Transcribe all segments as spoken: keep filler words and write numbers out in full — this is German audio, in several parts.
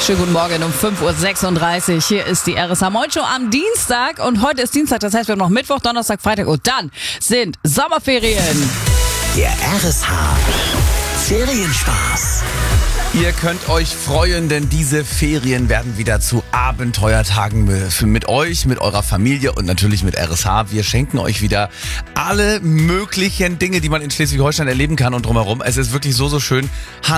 Schönen guten Morgen um fünf Uhr sechsunddreißig. Hier ist die R S H Morning Show am Dienstag und heute ist Dienstag, das heißt wir haben noch Mittwoch, Donnerstag, Freitag und dann sind Sommerferien. Der R S H Ferienspaß. Ihr könnt euch freuen, denn diese Ferien werden wieder zu Abenteuertagen mit euch, mit eurer Familie und natürlich mit R S H. Wir schenken euch wieder alle möglichen Dinge, die man in Schleswig-Holstein erleben kann und drumherum. Es ist wirklich so, so schön.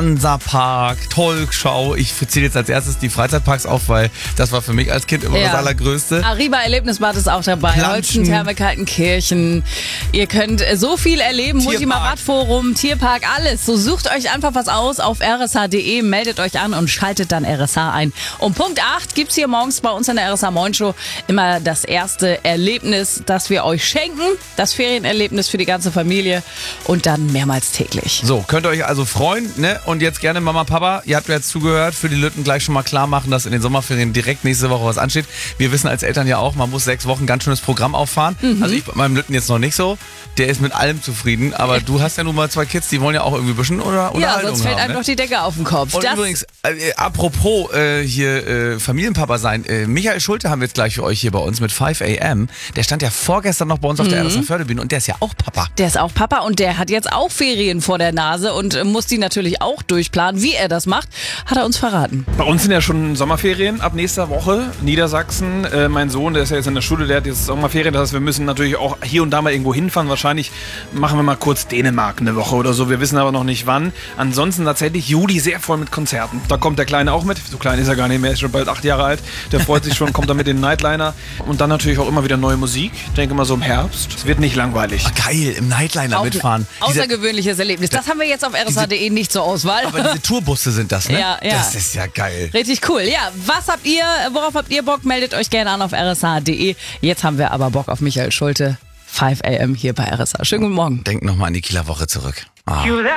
Hansapark, Tolkschau. Ich zähle jetzt als erstes die Freizeitparks auf, weil das war für mich als Kind immer ja. das Allergrößte. Arriva Erlebnisbad ist auch dabei. Holzentherme, Kaltenkirchen. Ihr könnt so viel erleben. Multima Radforum, Tierpark, alles. So sucht euch einfach was aus auf r s h punkt d e. Meldet euch an und schaltet dann R S H ein. Um Punkt acht gibt's hier morgens bei uns in der R S H Morning Show immer das erste Erlebnis, das wir euch schenken. Das Ferienerlebnis für die ganze Familie und dann mehrmals täglich. So, könnt ihr euch also freuen, ne? Und jetzt gerne Mama, Papa, ihr habt ja jetzt zugehört, für die Lütten gleich schon mal klar machen, dass in den Sommerferien direkt nächste Woche was ansteht. Wir wissen als Eltern ja auch, man muss sechs Wochen ganz schönes Programm auffahren. Mhm. Also ich bei meinem Lütten jetzt noch nicht so. Der ist mit allem zufrieden, aber du hast ja nun mal zwei Kids, die wollen ja auch irgendwie ein bisschen oder Unterhaltung haben. Ja, sonst fällt haben, einem ne? doch die Decke auf den Kopf. Und das übrigens, äh, apropos äh, hier äh, Familienpapa sein, äh, Michael Schulte haben wir jetzt gleich für euch hier bei uns mit fünf a m. Der stand ja vorgestern noch bei uns auf der mhm. R S H Förderbühne und der ist ja auch Papa. Der ist auch Papa und der hat jetzt auch Ferien vor der Nase und äh, muss die natürlich auch durchplanen. Wie er das macht, hat er uns verraten. Bei uns sind ja schon Sommerferien ab nächster Woche. Niedersachsen, äh, mein Sohn, der ist ja jetzt in der Schule, der hat jetzt Sommerferien. Das heißt, wir müssen natürlich auch hier und da mal irgendwo hinfahren. Wahrscheinlich machen wir mal kurz Dänemark eine Woche oder so. Wir wissen aber noch nicht wann. Ansonsten tatsächlich Juli sehr voll mit Konzerten. Da kommt der Kleine auch mit. So klein ist er gar nicht mehr, ist schon bald acht Jahre alt. Der freut sich schon, kommt dann mit den Nightliner. Und dann natürlich auch immer wieder neue Musik. Ich denke mal so im Herbst. Es wird nicht langweilig. Oh, geil, im Nightliner auch mitfahren. Außergewöhnliches diese, Erlebnis. Das haben wir jetzt auf r s h punkt d e nicht zur Auswahl. Aber diese Tourbusse sind das, ne? Ja, ja. Das ist ja geil. Richtig cool. Ja, was habt ihr, worauf habt ihr Bock? Meldet euch gerne an auf r s h punkt d e. Jetzt haben wir aber Bock auf Michael Schulte. fünf a m hier bei R S H. Schönen guten Morgen. Denkt nochmal an die Kieler Woche zurück. Ah.